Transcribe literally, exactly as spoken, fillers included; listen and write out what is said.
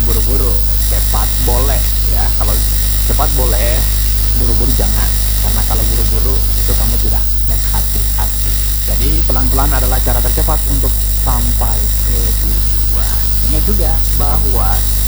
buru-buru. Cepat boleh ya, kalau cepat boleh, buru-buru jangan. Karena kalau buru-buru itu kamu tidak berhati-hati. Jadi pelan-pelan adalah cara tercepat untuk sampai ke tujuan. Ingat juga bahwa